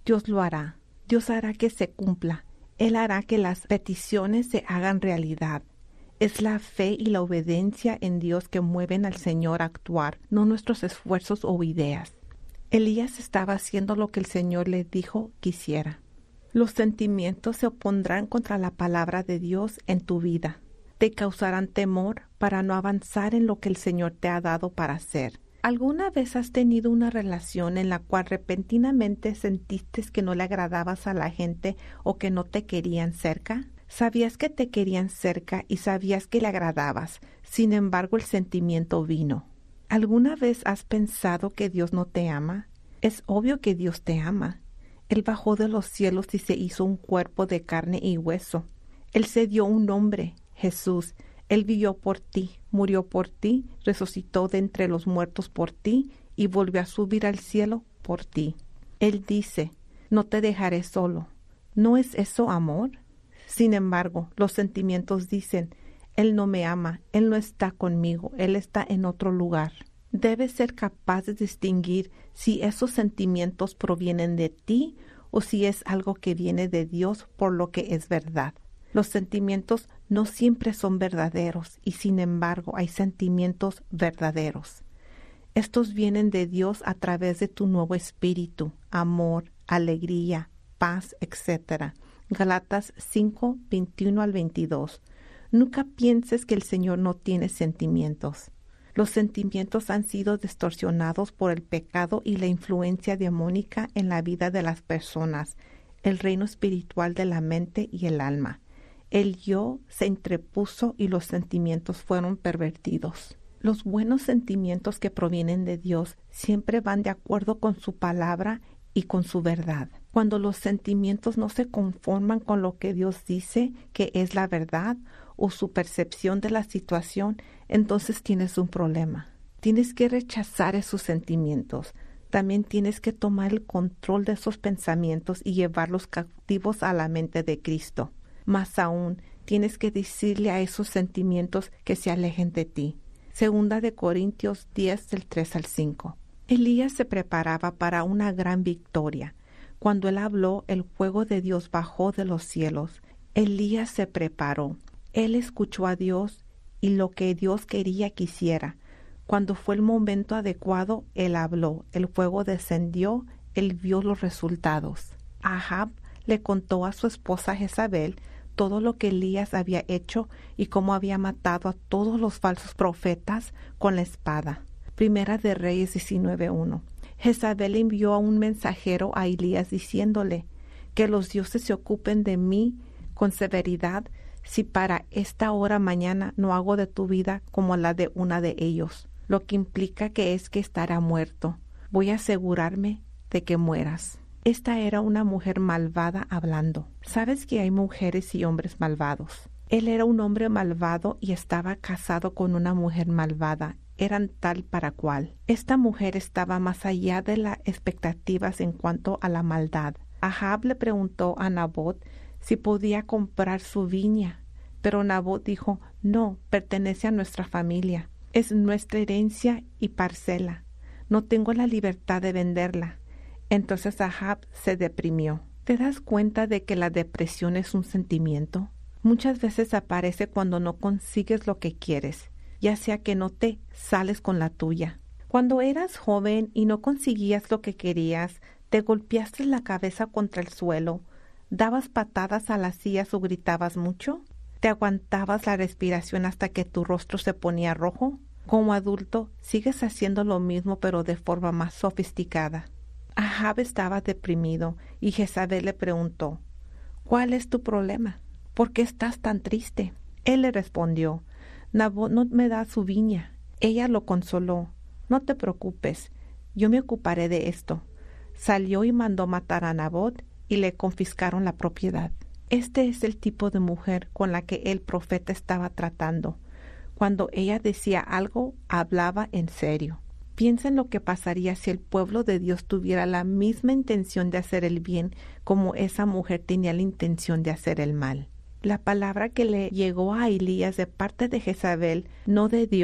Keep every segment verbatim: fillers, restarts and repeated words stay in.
Dios lo hará. Dios hará que se cumpla. Él hará que las peticiones se hagan realidad. Es la fe y la obediencia en Dios que mueven al Señor a actuar, no nuestros esfuerzos o ideas. Elías estaba haciendo lo que el Señor le dijo que hiciera. Los sentimientos se opondrán contra la palabra de Dios en tu vida. Te causarán temor para no avanzar en lo que el Señor te ha dado para hacer. ¿Alguna vez has tenido una relación en la cual repentinamente sentiste que no le agradabas a la gente o que no te querían cerca? Sabías que te querían cerca y sabías que le agradabas, sin embargo el sentimiento vino. ¿Alguna vez has pensado que Dios no te ama? Es obvio que Dios te ama. Él bajó de los cielos y se hizo un cuerpo de carne y hueso. Él se dio un nombre, Jesús. Él vivió por ti, murió por ti, resucitó de entre los muertos por ti y volvió a subir al cielo por ti. Él dice, no te dejaré solo. ¿No es eso amor? Sin embargo, los sentimientos dicen, Él no me ama, Él no está conmigo, Él está en otro lugar. Debes ser capaz de distinguir si esos sentimientos provienen de ti o si es algo que viene de Dios por lo que es verdad. Los sentimientos no siempre son verdaderos y sin embargo hay sentimientos verdaderos. Estos vienen de Dios a través de tu nuevo espíritu, amor, alegría, paz, etcétera. Galatas cinco, veintiuno al veintidós. Nunca pienses que el Señor no tiene sentimientos. Los sentimientos han sido distorsionados por el pecado y la influencia demoníaca en la vida de las personas, el reino espiritual de la mente y el alma. El yo se entrepuso y los sentimientos fueron pervertidos. Los buenos sentimientos que provienen de Dios siempre van de acuerdo con su palabra y con su verdad. Cuando los sentimientos no se conforman con lo que Dios dice que es la verdad o su percepción de la situación, entonces tienes un problema. Tienes que rechazar esos sentimientos. También tienes que tomar el control de esos pensamientos y llevarlos cautivos a la mente de Cristo. Más aún, tienes que decirle a esos sentimientos que se alejen de ti. Segunda de Corintios diez, del tres al cinco. Elías se preparaba para una gran victoria. Cuando él habló, el fuego de Dios bajó de los cielos. Elías se preparó. Él escuchó a Dios y lo que Dios quería que hiciera. Cuando fue el momento adecuado, él habló. El fuego descendió. Él vio los resultados. Ahab le contó a su esposa Jezabel todo lo que Elías había hecho y cómo había matado a todos los falsos profetas con la espada. Primera de Reyes diecinueve uno. Jezabel envió a un mensajero a Elías diciéndole que los dioses se ocupen de mí con severidad si para esta hora mañana no hago de tu vida como la de una de ellos, lo que implica que es que estará muerto. Voy a asegurarme de que mueras. Esta era una mujer malvada hablando. ¿Sabes que hay mujeres y hombres malvados? Él era un hombre malvado y estaba casado con una mujer malvada. Eran tal para cual. Esta mujer estaba más allá de las expectativas en cuanto a la maldad. Ahab le preguntó a Nabot si podía comprar su viña, pero Nabot dijo, no, pertenece a nuestra familia. Es nuestra herencia y parcela. No tengo la libertad de venderla. Entonces Ahab se deprimió. ¿Te das cuenta de que la depresión es un sentimiento? Muchas veces aparece cuando no consigues lo que quieres, ya sea que no te sales con la tuya. Cuando eras joven y no conseguías lo que querías, te golpeaste la cabeza contra el suelo, dabas patadas a las sillas o gritabas mucho, te aguantabas la respiración hasta que tu rostro se ponía rojo. Como adulto, sigues haciendo lo mismo pero de forma más sofisticada. Ahab estaba deprimido y Jezabel le preguntó, ¿cuál es tu problema? ¿Por qué estás tan triste? Él le respondió, Nabot no me da su viña. Ella lo consoló. No te preocupes, yo me ocuparé de esto. Salió y mandó matar a Nabot y le confiscaron la propiedad. Este es el tipo de mujer con la que el profeta estaba tratando. Cuando ella decía algo, hablaba en serio. Piensa en lo que pasaría si el pueblo de Dios tuviera la misma intención de hacer el bien como esa mujer tenía la intención de hacer el mal. La palabra que le llegó a Elías de parte de Jezabel, no de Dios,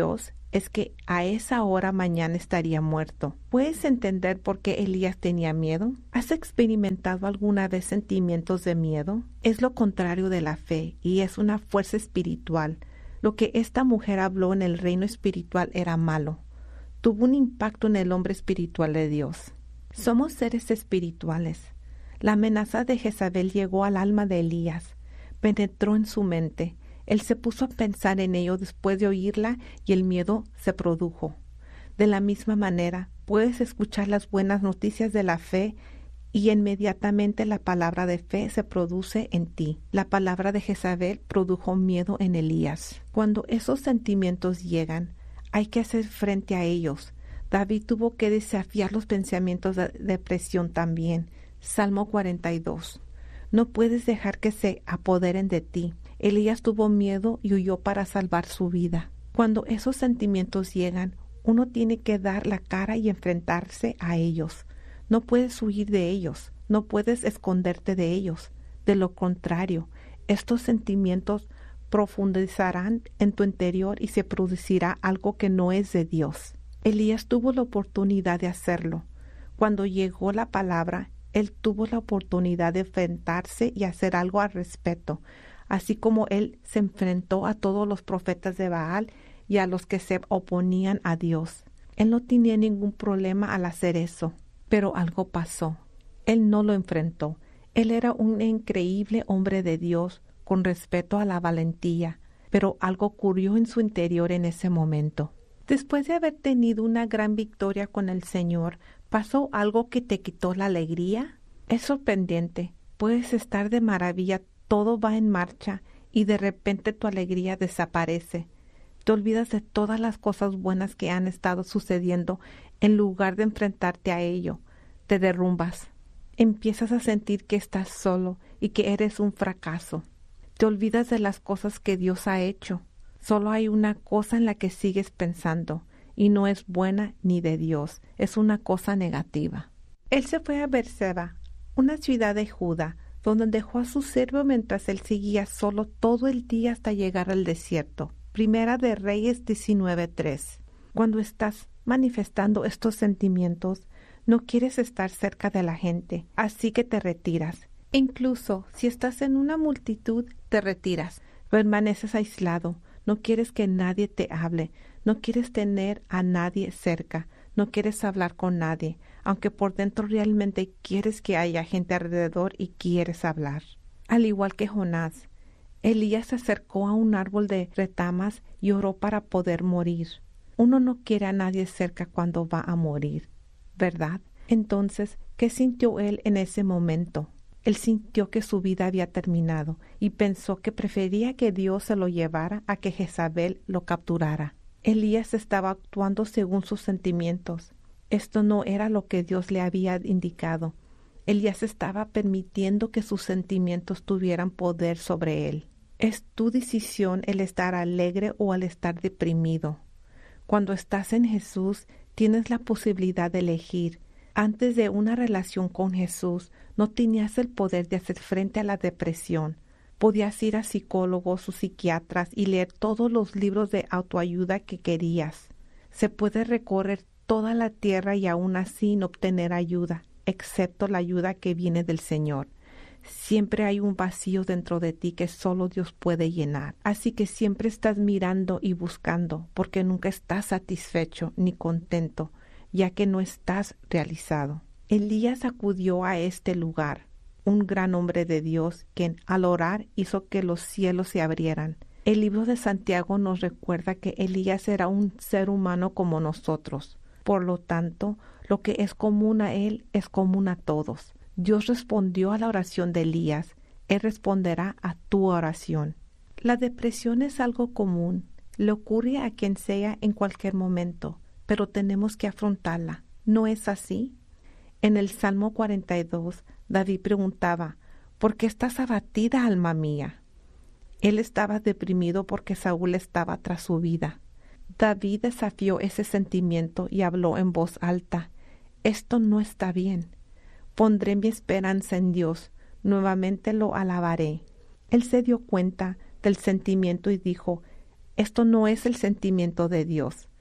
es que a esa hora mañana estaría muerto. ¿Puedes entender por qué Elías tenía miedo? ¿Has experimentado alguna vez sentimientos de miedo? Es lo contrario de la fe y es una fuerza espiritual. Lo que esta mujer habló en el reino espiritual era malo. Tuvo un impacto en el hombre espiritual de Dios. Somos seres espirituales. La amenaza de Jezabel llegó al alma de Elías, penetró en su mente. Él se puso a pensar en ello después de oírla y el miedo se produjo. De la misma manera, puedes escuchar las buenas noticias de la fe y inmediatamente la palabra de fe se produce en ti. La palabra de Jezabel produjo miedo en Elías. Cuando esos sentimientos llegan, hay que hacer frente a ellos. David tuvo que desafiar los pensamientos de depresión también. Salmo cuarenta y dos. No puedes dejar que se apoderen de ti. Elías tuvo miedo y huyó para salvar su vida. Cuando esos sentimientos llegan, uno tiene que dar la cara y enfrentarse a ellos. No puedes huir de ellos, no puedes esconderte de ellos. De lo contrario, estos sentimientos profundizarán en tu interior y se producirá algo que no es de Dios. Elías tuvo la oportunidad de hacerlo. Cuando llegó la palabra, él tuvo la oportunidad de enfrentarse y hacer algo al respecto, así como él se enfrentó a todos los profetas de Baal y a los que se oponían a Dios. Él no tenía ningún problema al hacer eso, pero algo pasó. Él no lo enfrentó. Él era un increíble hombre de Dios con respeto a la valentía, pero algo ocurrió en su interior en ese momento. Después de haber tenido una gran victoria con el Señor, ¿pasó algo que te quitó la alegría? Es sorprendente. Puedes estar de maravilla, todo va en marcha y de repente tu alegría desaparece. Te olvidas de todas las cosas buenas que han estado sucediendo en lugar de enfrentarte a ello. Te derrumbas. Empiezas a sentir que estás solo y que eres un fracaso. Te olvidas de las cosas que Dios ha hecho. Solo hay una cosa en la que sigues pensando, y no es buena ni de Dios, es una cosa negativa. Él se fue a Berseba, una ciudad de Judá, donde dejó a su siervo mientras él seguía solo todo el día hasta llegar al desierto. Primera de Reyes diecinueve tres. Cuando estás manifestando estos sentimientos, no quieres estar cerca de la gente, así que te retiras. Incluso si estás en una multitud, te retiras, permaneces aislado. No quieres que nadie te hable, no quieres tener a nadie cerca, no quieres hablar con nadie, aunque por dentro realmente quieres que haya gente alrededor y quieres hablar. Al igual que Jonás, Elías se acercó a un árbol de retamas y oró para poder morir. Uno no quiere a nadie cerca cuando va a morir, ¿verdad? Entonces, ¿qué sintió él en ese momento? Él sintió que su vida había terminado y pensó que prefería que Dios se lo llevara a que Jezabel lo capturara. Elías estaba actuando según sus sentimientos. Esto no era lo que Dios le había indicado. Elías estaba permitiendo que sus sentimientos tuvieran poder sobre él. Es tu decisión el estar alegre o el estar deprimido. Cuando estás en Jesús, tienes la posibilidad de elegir. Antes de una relación con Jesús, no tenías el poder de hacer frente a la depresión. Podías ir a psicólogos o psiquiatras y leer todos los libros de autoayuda que querías. Se puede recorrer toda la tierra y aún así no obtener ayuda, excepto la ayuda que viene del Señor. Siempre hay un vacío dentro de ti que solo Dios puede llenar. Así que siempre estás mirando y buscando, porque nunca estás satisfecho ni contento, ya que no estás realizado. Elías acudió a este lugar, un gran hombre de Dios, quien al orar hizo que los cielos se abrieran. El libro de Santiago nos recuerda que Elías era un ser humano como nosotros. Por lo tanto, lo que es común a él es común a todos. Dios respondió a la oración de Elías. Él responderá a tu oración. La depresión es algo común. Le ocurre a quien sea en cualquier momento, pero tenemos que afrontarla. ¿No es así? En el Salmo cuarenta y dos, David preguntaba, ¿por qué estás abatida, alma mía? Él estaba deprimido porque Saúl estaba tras su vida. David desafió ese sentimiento y habló en voz alta, esto no está bien. Pondré mi esperanza en Dios, nuevamente lo alabaré. Él se dio cuenta del sentimiento y dijo, esto no es el sentimiento de Dios.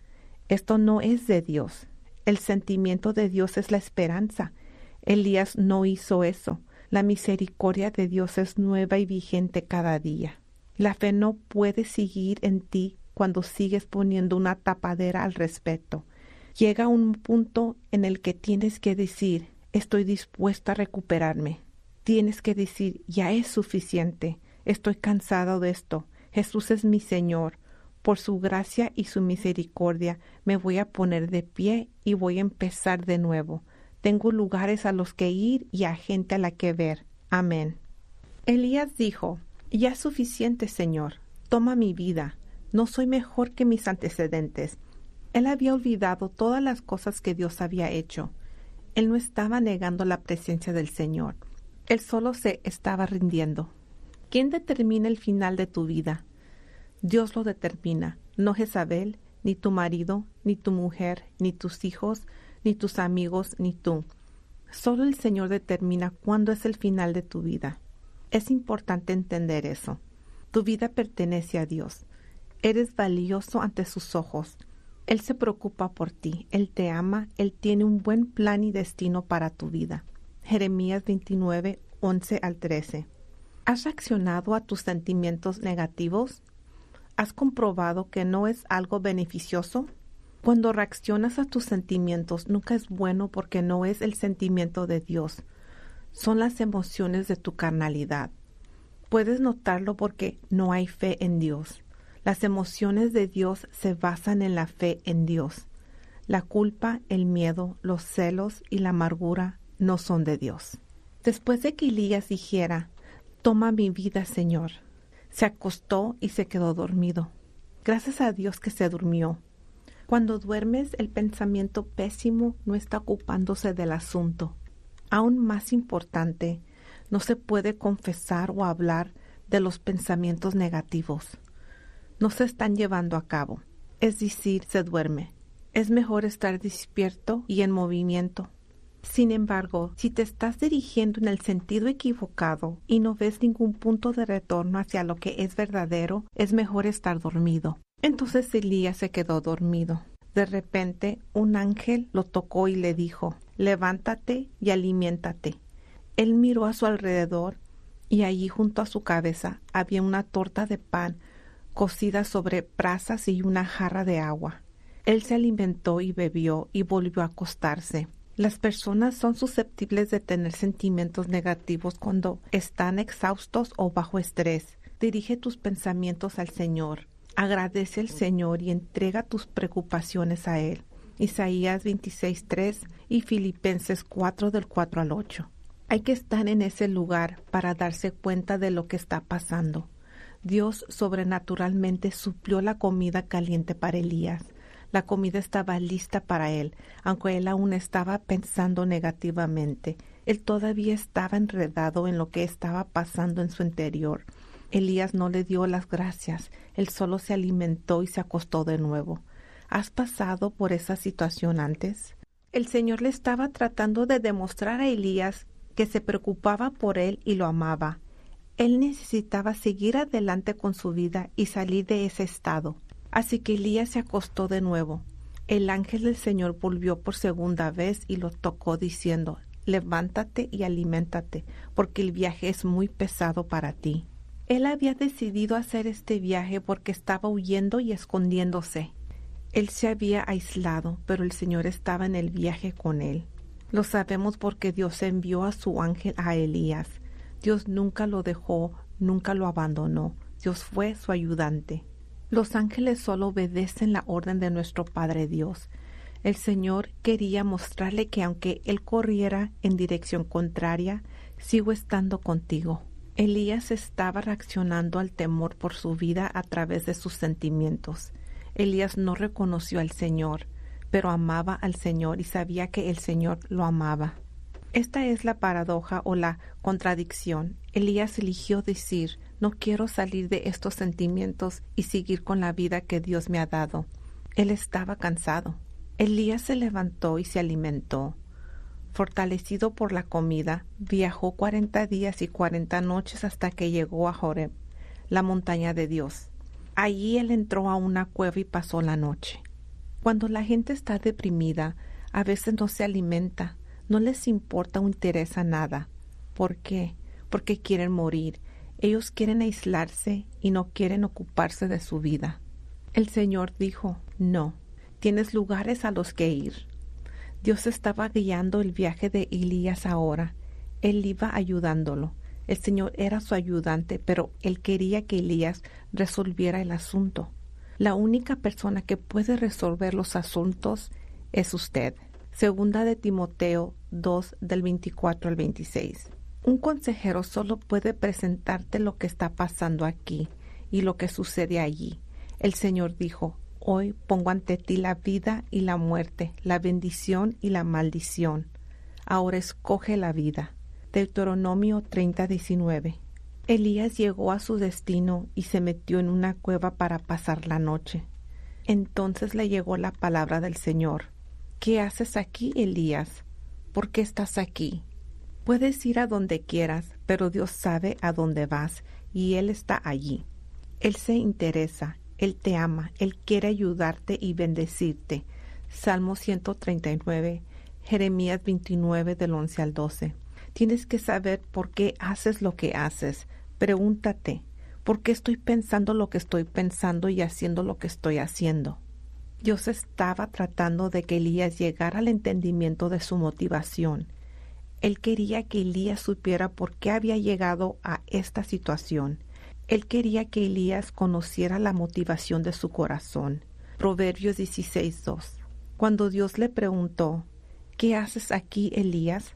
Esto no es de Dios. El sentimiento de Dios es la esperanza. Elías no hizo eso. La misericordia de Dios es nueva y vigente cada día. La fe no puede seguir en ti cuando sigues poniendo una tapadera al respecto. Llega un punto en el que tienes que decir, estoy dispuesta a recuperarme. Tienes que decir, ya es suficiente. Estoy cansado de esto. Jesús es mi Señor. Por su gracia y su misericordia me voy a poner de pie y voy a empezar de nuevo. Tengo lugares a los que ir y a gente a la que ver. Amén. Elías dijo, ya es suficiente, Señor. Toma mi vida. No soy mejor que mis antecedentes. Él había olvidado todas las cosas que Dios había hecho. Él no estaba negando la presencia del Señor. Él solo se estaba rindiendo. ¿Quién determina el final de tu vida? Dios lo determina, no Jezabel, ni tu marido, ni tu mujer, ni tus hijos, ni tus amigos, ni tú. Solo el Señor determina cuándo es el final de tu vida. Es importante entender eso. Tu vida pertenece a Dios. Eres valioso ante sus ojos. Él se preocupa por ti, Él te ama, Él tiene un buen plan y destino para tu vida. Jeremías veintinueve, once al trece. ¿Has reaccionado a tus sentimientos negativos? ¿Has comprobado que no es algo beneficioso? Cuando reaccionas a tus sentimientos nunca es bueno porque no es el sentimiento de Dios. Son las emociones de tu carnalidad. Puedes notarlo porque no hay fe en Dios. Las emociones de Dios se basan en la fe en Dios. La culpa, el miedo, los celos y la amargura no son de Dios. Después de que Elías dijera, toma mi vida, Señor, se acostó y se quedó dormido. Gracias a Dios que se durmió. Cuando duermes, el pensamiento pésimo no está ocupándose del asunto. Aún más importante, no se puede confesar o hablar de los pensamientos negativos. No se están llevando a cabo, es decir, se duerme. Es mejor estar despierto y en movimiento. Sin embargo, si te estás dirigiendo en el sentido equivocado y no ves ningún punto de retorno hacia lo que es verdadero, es mejor estar dormido. Entonces Elías se quedó dormido. De repente, un ángel lo tocó y le dijo, levántate y aliméntate. Él miró a su alrededor y allí junto a su cabeza había una torta de pan cocida sobre brasas y una jarra de agua. Él se alimentó y bebió y volvió a acostarse. Las personas son susceptibles de tener sentimientos negativos cuando están exhaustos o bajo estrés. Dirige tus pensamientos al Señor. Agradece al Señor y entrega tus preocupaciones a Él. Isaías veintiséis, tres y Filipenses cuatro del cuatro al ocho. Hay que estar en ese lugar para darse cuenta de lo que está pasando. Dios sobrenaturalmente suplió la comida caliente para Elías. La comida estaba lista para él, aunque él aún estaba pensando negativamente. Él todavía estaba enredado en lo que estaba pasando en su interior. Elías no le dio las gracias. Él solo se alimentó y se acostó de nuevo. ¿Has pasado por esa situación antes? El Señor le estaba tratando de demostrar a Elías que se preocupaba por él y lo amaba. Él necesitaba seguir adelante con su vida y salir de ese estado. Así que Elías se acostó de nuevo. El ángel del Señor volvió por segunda vez y lo tocó diciendo, levántate y aliméntate, porque el viaje es muy pesado para ti. Él había decidido hacer este viaje porque estaba huyendo y escondiéndose. Él se había aislado, pero el Señor estaba en el viaje con él. Lo sabemos porque Dios envió a su ángel a Elías. Dios nunca lo dejó, nunca lo abandonó. Dios fue su ayudante. Los ángeles solo obedecen la orden de nuestro Padre Dios. El Señor quería mostrarle que aunque él corriera en dirección contraria, sigo estando contigo. Elías estaba reaccionando al temor por su vida a través de sus sentimientos. Elías no reconoció al Señor, pero amaba al Señor y sabía que el Señor lo amaba. Esta es la paradoja o la contradicción. Elías eligió decir, no quiero salir de estos sentimientos y seguir con la vida que Dios me ha dado. Él estaba cansado. Elías se levantó y se alimentó. Fortalecido por la comida, viajó cuarenta días y cuarenta noches hasta que llegó a Horeb, la montaña de Dios. Allí él entró a una cueva y pasó la noche. Cuando la gente está deprimida, a veces no se alimenta, no les importa o interesa nada. ¿Por qué? Porque quieren morir. Ellos quieren aislarse y no quieren ocuparse de su vida. El Señor dijo, no, tienes lugares a los que ir. Dios estaba guiando el viaje de Elías ahora. Él iba ayudándolo. El Señor era su ayudante, pero Él quería que Elías resolviera el asunto. La única persona que puede resolver los asuntos es usted. Segunda de Timoteo dos, del veinticuatro al veintiséis. Un consejero solo puede presentarte lo que está pasando aquí y lo que sucede allí. El Señor dijo, hoy pongo ante ti la vida y la muerte, la bendición y la maldición. Ahora escoge la vida. Deuteronomio treinta, diecinueve. Elías llegó a su destino y se metió en una cueva para pasar la noche. Entonces le llegó la palabra del Señor. ¿Qué haces aquí, Elías? ¿Por qué estás aquí? Puedes ir a donde quieras, pero Dios sabe a dónde vas y Él está allí. Él se interesa, Él te ama, Él quiere ayudarte y bendecirte. Salmo ciento treinta y nueve, Jeremías veintinueve, del once al doce. Tienes que saber por qué haces lo que haces. Pregúntate, ¿por qué estoy pensando lo que estoy pensando y haciendo lo que estoy haciendo? Dios estaba tratando de que Elías llegara al entendimiento de su motivación. Él quería que Elías supiera por qué había llegado a esta situación. Él quería que Elías conociera la motivación de su corazón. Proverbios dieciséis, dos. Cuando Dios le preguntó, ¿qué haces aquí, Elías?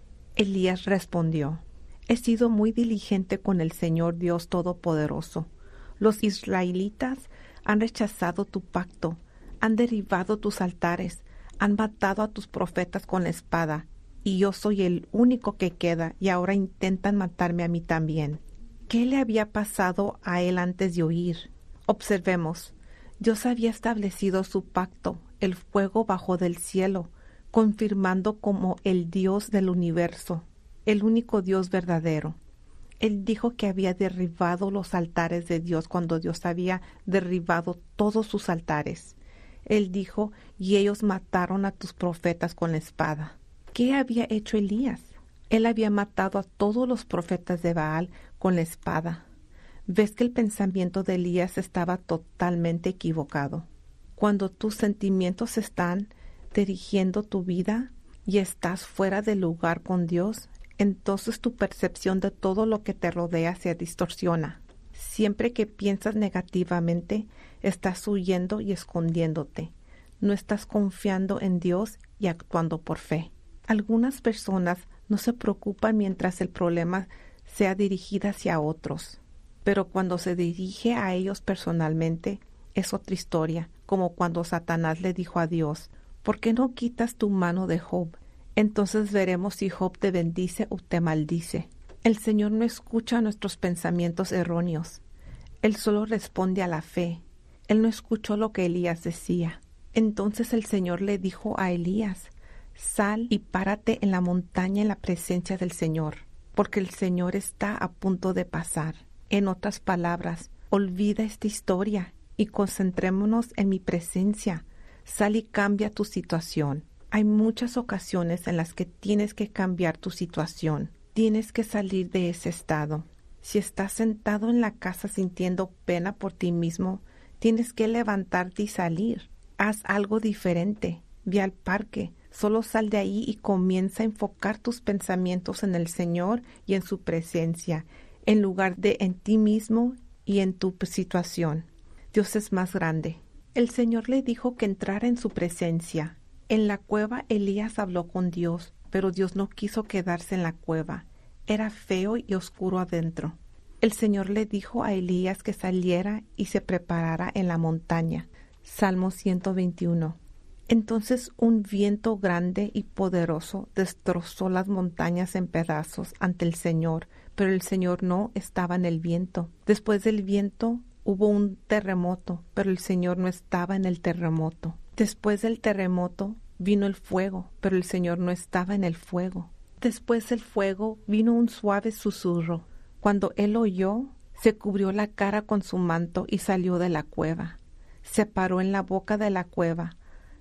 Elías respondió, he sido muy diligente con el Señor Dios Todopoderoso. Los israelitas han rechazado tu pacto, han derribado tus altares, han matado a tus profetas con la espada, y yo soy el único que queda, y ahora intentan matarme a mí también. ¿Qué le había pasado a él antes de oír? Observemos, Dios había establecido su pacto, el fuego bajó del cielo, confirmando como el Dios del universo, el único Dios verdadero. Él dijo que había derribado los altares de Dios cuando Dios había derribado todos sus altares. Él dijo, y ellos mataron a tus profetas con la espada. ¿Qué había hecho Elías? Él había matado a todos los profetas de Baal con la espada. ¿Ves que el pensamiento de Elías estaba totalmente equivocado? Cuando tus sentimientos están dirigiendo tu vida y estás fuera del lugar con Dios, entonces tu percepción de todo lo que te rodea se distorsiona. Siempre que piensas negativamente, estás huyendo y escondiéndote. No estás confiando en Dios y actuando por fe. Algunas personas no se preocupan mientras el problema sea dirigido hacia otros, pero cuando se dirige a ellos personalmente, es otra historia, como cuando Satanás le dijo a Dios, ¿por qué no quitas tu mano de Job? Entonces veremos si Job te bendice o te maldice. El Señor no escucha nuestros pensamientos erróneos. Él solo responde a la fe. Él no escuchó lo que Elías decía. Entonces el Señor le dijo a Elías, sal y párate en la montaña en la presencia del Señor, porque el Señor está a punto de pasar. En otras palabras, olvida esta historia y concentrémonos en mi presencia. Sal y cambia tu situación. Hay muchas ocasiones en las que tienes que cambiar tu situación. Tienes que salir de ese estado. Si estás sentado en la casa sintiendo pena por ti mismo, tienes que levantarte y salir. Haz algo diferente. Ve al parque. Solo sal de ahí y comienza a enfocar tus pensamientos en el Señor y en su presencia, en lugar de en ti mismo y en tu situación. Dios es más grande. El Señor le dijo que entrara en su presencia. En la cueva Elías habló con Dios, pero Dios no quiso quedarse en la cueva. Era feo y oscuro adentro. El Señor le dijo a Elías que saliera y se preparara en la montaña. Salmo ciento veintiuno. Entonces un viento grande y poderoso destrozó las montañas en pedazos ante el Señor, pero el Señor no estaba en el viento. Después del viento hubo un terremoto, pero el Señor no estaba en el terremoto. Después del terremoto vino el fuego, pero el Señor no estaba en el fuego. Después del fuego vino un suave susurro. Cuando él oyó, se cubrió la cara con su manto y salió de la cueva. Se paró en la boca de la cueva,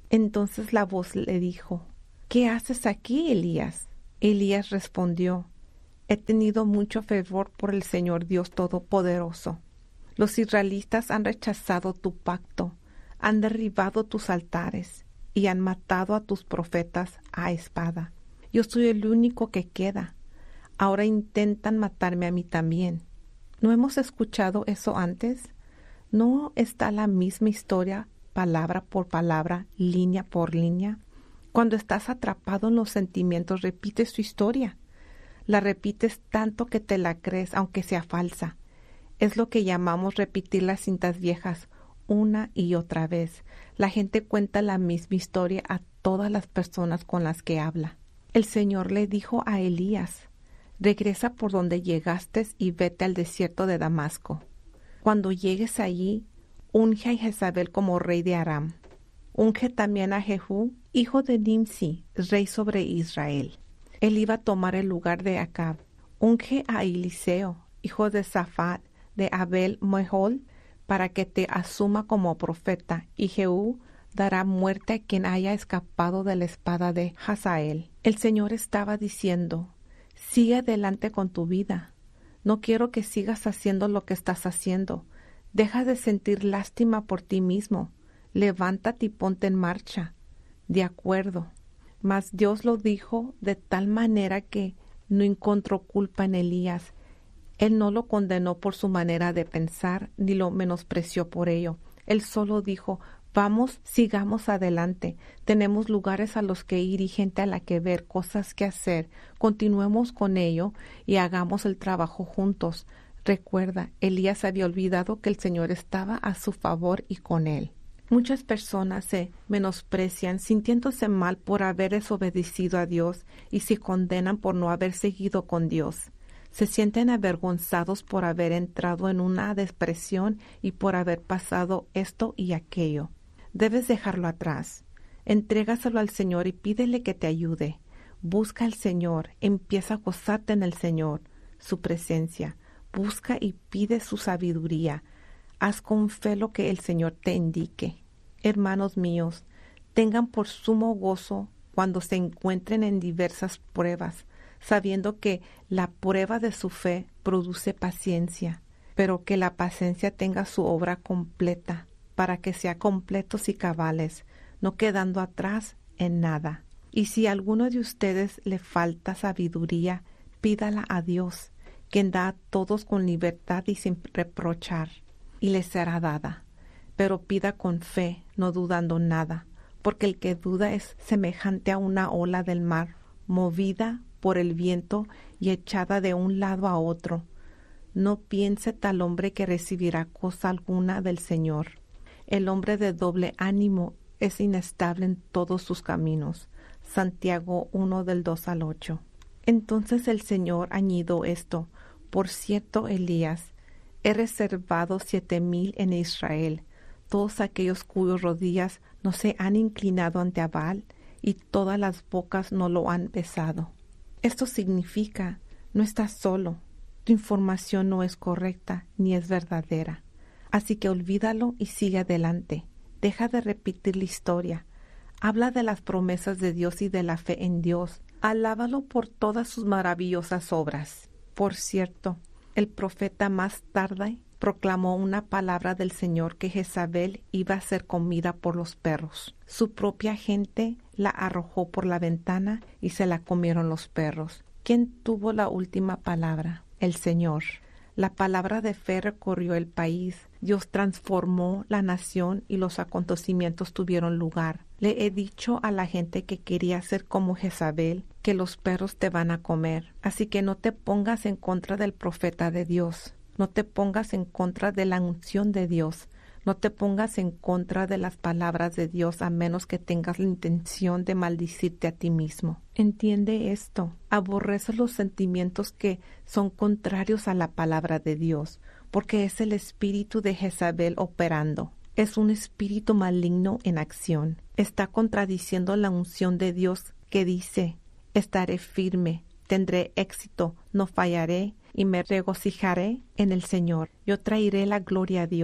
Entonces la voz le dijo: ¿Qué haces aquí, Elías? Elías respondió: He tenido mucho fervor por el Señor Dios Todopoderoso. Los israelitas han rechazado tu pacto, han derribado tus altares y han matado a tus profetas a espada. Yo soy el único que queda. Ahora intentan matarme a mí también. ¿No hemos escuchado eso antes? ¿No está la misma historia, palabra por palabra, línea por línea? Cuando estás atrapado en los sentimientos, repites tu historia. La repites tanto que te la crees, aunque sea falsa. Es lo que llamamos repetir las cintas viejas una y otra vez. La gente cuenta la misma historia a todas las personas con las que habla. El Señor le dijo a Elías: regresa por donde llegaste y vete al desierto de Damasco. Cuando llegues allí, unge a Jezabel como rey de Aram. Unge también a Jehú, hijo de Nimsi, rey sobre Israel. Él iba a tomar el lugar de Acab. Unge a Eliseo, hijo de Safat, de Abel Mehol, para que te asuma como profeta, y Jehú dará muerte a quien haya escapado de la espada de Hazael. El Señor estaba diciendo: sigue adelante con tu vida. No quiero que sigas haciendo lo que estás haciendo. Deja de sentir lástima por ti mismo. Levántate y ponte en marcha. De acuerdo. Mas Dios lo dijo de tal manera que no encontró culpa en Elías. Él no lo condenó por su manera de pensar, ni lo menospreció por ello. Él solo dijo: vamos, sigamos adelante. Tenemos lugares a los que ir y gente a la que ver, cosas que hacer. Continuemos con ello y hagamos el trabajo juntos. Recuerda, Elías había olvidado que el Señor estaba a su favor y con él. Muchas personas se menosprecian sintiéndose mal por haber desobedecido a Dios y se condenan por no haber seguido con Dios. Se sienten avergonzados por haber entrado en una depresión y por haber pasado esto y aquello. Debes dejarlo atrás. Entrégaselo al Señor y pídele que te ayude. Busca al Señor, empieza a gozarte en el Señor, su presencia. Busca y pide su sabiduría. Haz con fe lo que el Señor te indique. Hermanos míos, tengan por sumo gozo cuando se encuentren en diversas pruebas, sabiendo que la prueba de su fe produce paciencia, pero que la paciencia tenga su obra completa, para que sea completos y cabales, no quedando atrás en nada. Y si a alguno de ustedes le falta sabiduría, pídala a Dios, quien da a todos con libertad y sin reprochar, y le será dada. Pero pida con fe, no dudando nada, porque el que duda es semejante a una ola del mar, movida por el viento y echada de un lado a otro. No piense tal hombre que recibirá cosa alguna del Señor. El hombre de doble ánimo es inestable en todos sus caminos. Santiago uno del dos al ocho. Entonces el Señor añadió esto: por cierto, Elías, he reservado siete mil en Israel, todos aquellos cuyas rodillas no se han inclinado ante Baal y todas las bocas no lo han besado. Esto significa: no estás solo, tu información no es correcta ni es verdadera. Así que olvídalo y sigue adelante. Deja de repetir la historia. Habla de las promesas de Dios y de la fe en Dios. Alábalo por todas sus maravillosas obras. Por cierto, el profeta más tarde proclamó una palabra del Señor que Jezabel iba a ser comida por los perros. Su propia gente la arrojó por la ventana y se la comieron los perros. ¿Quién tuvo la última palabra? El Señor. La palabra de fe recorrió el país. Dios transformó la nación y los acontecimientos tuvieron lugar. Le he dicho a la gente que quería ser como Jezabel, que los perros te van a comer. Así que no te pongas en contra del profeta de Dios. No te pongas en contra de la unción de Dios. No te pongas en contra de las palabras de Dios a menos que tengas la intención de maldecirte a ti mismo. Entiende esto. Aborrece los sentimientos que son contrarios a la palabra de Dios, porque es el espíritu de Jezabel operando. Es un espíritu maligno en acción. Está contradiciendo la unción de Dios que dice: estaré firme, tendré éxito, no fallaré y me regocijaré en el Señor. Yo traeré la gloria a Dios.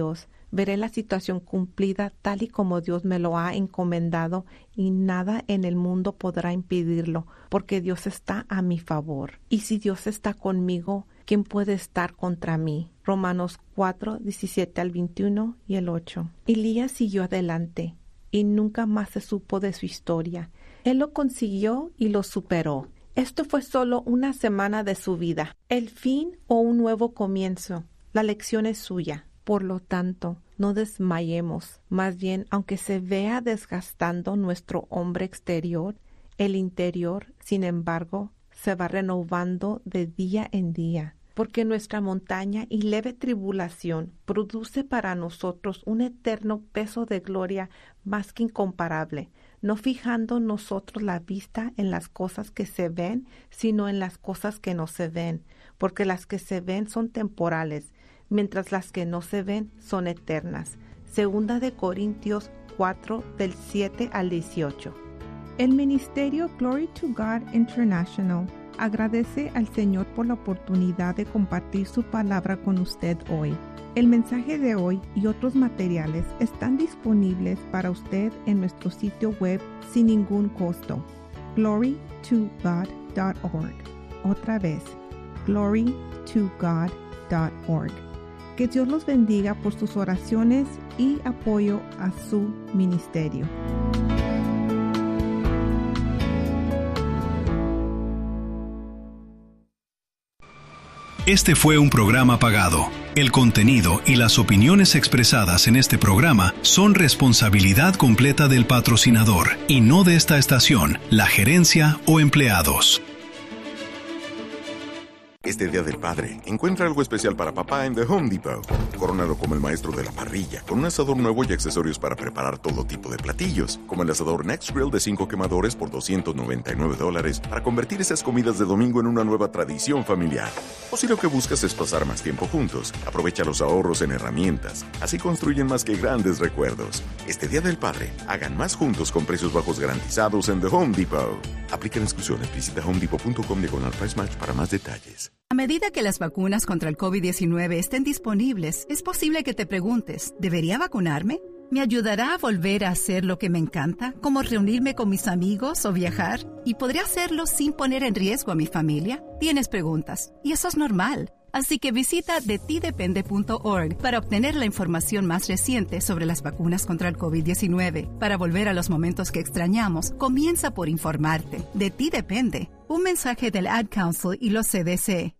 Veré la situación cumplida tal y como Dios me lo ha encomendado y nada en el mundo podrá impedirlo, porque Dios está a mi favor. Y si Dios está conmigo, ¿quién puede estar contra mí? Romanos cuatro, diecisiete al veintiuno y el ocho. Elías siguió adelante y nunca más se supo de su historia. Él lo consiguió y lo superó. Esto fue solo una semana de su vida. El fin o un nuevo comienzo. La lección es suya. Por lo tanto, no desmayemos. Más bien, aunque se vea desgastando nuestro hombre exterior, el interior, sin embargo, se va renovando de día en día. Porque nuestra montaña y leve tribulación produce para nosotros un eterno peso de gloria más que incomparable, no fijando nosotros la vista en las cosas que se ven, sino en las cosas que no se ven, porque las que se ven son temporales, mientras las que no se ven son eternas. Segunda de Corintios cuatro, del siete al dieciocho. El Ministerio Glory to God International agradece al Señor por la oportunidad de compartir su palabra con usted hoy. El mensaje de hoy y otros materiales están disponibles para usted en nuestro sitio web sin ningún costo, glory to god dot org. Otra vez, glory to god dot org. Que Dios los bendiga por sus oraciones y apoyo a su ministerio. Este fue un programa pagado. El contenido y las opiniones expresadas en este programa son responsabilidad completa del patrocinador y no de esta estación, la gerencia o empleados. Este Día del Padre, encuentra algo especial para papá en The Home Depot. Corónalo como el maestro de la parrilla, con un asador nuevo y accesorios para preparar todo tipo de platillos, como el asador Next Grill de cinco quemadores por doscientos noventa y nueve dólares, para convertir esas comidas de domingo en una nueva tradición familiar. O si lo que buscas es pasar más tiempo juntos, aprovecha los ahorros en herramientas. Así construyen más que grandes recuerdos. Este Día del Padre, hagan más juntos con precios bajos garantizados en The Home Depot. Aplican exclusiones. Visita home depot punto com diagonal price match para más detalles. A medida que las vacunas contra el COVID diecinueve estén disponibles, es posible que te preguntes, ¿debería vacunarme? ¿Me ayudará a volver a hacer lo que me encanta, como reunirme con mis amigos o viajar? ¿Y podría hacerlo sin poner en riesgo a mi familia? Tienes preguntas, y eso es normal. Así que visita de ti depende punto org para obtener la información más reciente sobre las vacunas contra el COVID diecinueve. Para volver a los momentos que extrañamos, comienza por informarte. De ti depende. Un mensaje del Ad Council y los C D C.